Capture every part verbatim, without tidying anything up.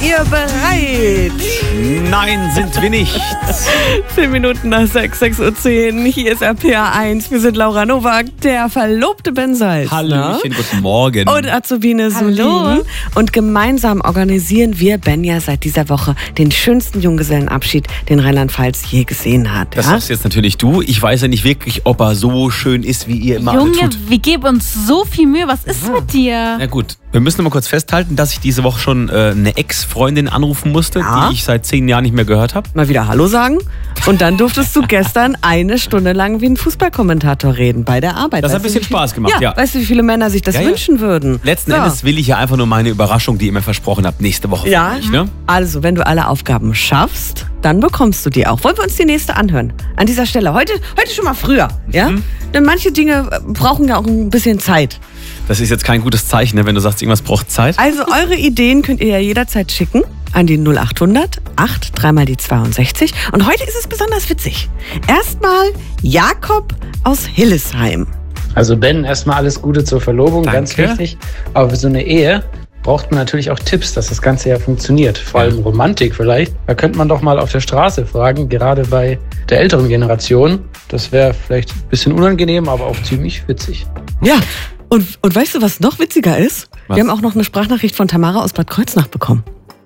ihr bereit? Nein, sind wir nicht. Zehn Minuten nach sechs, sechs Uhr zehn. Hier ist R P R eins. Wir sind Laura Nowak, der verlobte Ben Salzner. Hallöchen, guten Morgen. Und Azubine Solin. Und gemeinsam organisieren wir, Ben, ja seit dieser Woche den schönsten Junggesellenabschied, den Rheinland-Pfalz je gesehen hat. Das ja? sagst jetzt natürlich du. Ich weiß ja nicht wirklich, ob er so schön ist, wie ihr immer alle Junge, tut. wir geben uns so viel Mühe. Was ist mit dir? Na gut, wir müssen noch mal kurz festhalten, dass ich diese Woche schon äh, eine Ex-Freundin anrufen musste, Ja. die ich seit zehn Jahren nicht mehr gehört habe. Mal wieder Hallo sagen. Und dann durftest du gestern eine Stunde lang wie ein Fußballkommentator reden bei der Arbeit. Das hat Weißt ein du, bisschen wie viel- Spaß gemacht, ja. Weißt du, wie viele Männer sich das Ja, ja. wünschen würden? Letzten So. Endes will ich ja einfach nur meine Überraschung, die ihr mir versprochen habt, nächste Woche. Ja, für euch, ne? also wenn du alle Aufgaben schaffst, dann bekommst du die auch. Wollen wir uns die nächste anhören? An dieser Stelle. Heute, heute schon mal früher. Ja? Mhm. Denn manche Dinge äh, brauchen ja auch ein bisschen Zeit. Das ist jetzt kein gutes Zeichen, ne, wenn du sagst, irgendwas braucht Zeit. Also eure Ideen könnt ihr ja jederzeit schicken an die null acht hundert acht, dreimal die zweiundsechzig. Und heute ist es besonders witzig. Erstmal Jakob aus Hillesheim. Also Ben, erstmal alles Gute zur Verlobung, Danke. ganz wichtig. Aber für so eine Ehe braucht man natürlich auch Tipps, dass das Ganze ja funktioniert. Vor allem Romantik vielleicht. Da könnte man doch mal auf der Straße fragen, gerade bei der älteren Generation. Das wäre vielleicht ein bisschen unangenehm, aber auch ziemlich witzig. Ja, und, und weißt du, was noch witziger ist? Was? Wir haben auch noch eine Sprachnachricht von Tamara aus Bad Kreuznach bekommen.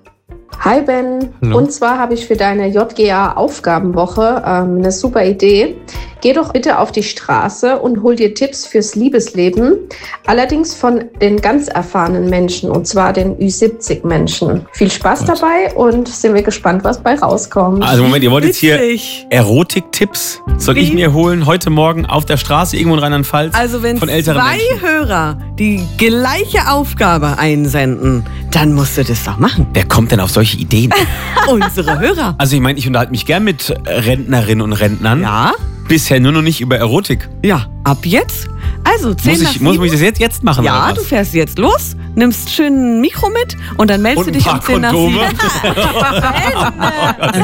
Hi Ben, Hallo. und zwar habe ich für deine J G A-Aufgabenwoche ähm, eine super Idee. Geh doch bitte auf die Straße und hol dir Tipps fürs Liebesleben, allerdings von den ganz erfahrenen Menschen, und zwar den Ü siebzig Menschen. Viel Spaß dabei und sind wir gespannt, was bei rauskommt. Also Moment, ihr wollt jetzt hier Witzig. Erotik-Tipps? Soll ich Wie? mir holen, heute Morgen auf der Straße, irgendwo in Rheinland-Pfalz? Also wenn von älteren zwei Menschen? Hörer die gleiche Aufgabe einsenden, dann musst du das doch machen. Wer kommt denn auf solche Ideen? Unsere Hörer. Also ich meine, ich unterhalte mich gern mit Rentnerinnen und Rentnern. Ja, Bisher nur noch nicht über Erotik. ja, ab jetzt. Also zehn Muss nach ich, muss sieben. ich das jetzt, jetzt machen? Ja, oder du was? fährst jetzt los, nimmst schön ein Mikro mit und dann meldest Und du ein dich paar um zehn nach Kondome. sieben.